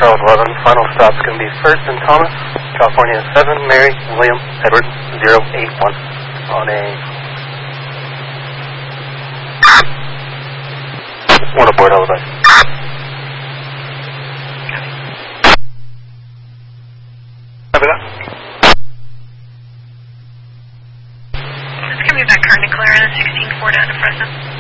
Charles 11, final stop's going to be First and Thomas, California 7, Mary, William, Edward, 081 on a... One aboard, elevate. Copy that. It's going to be back current to Clara, 16-4 down to Fresno.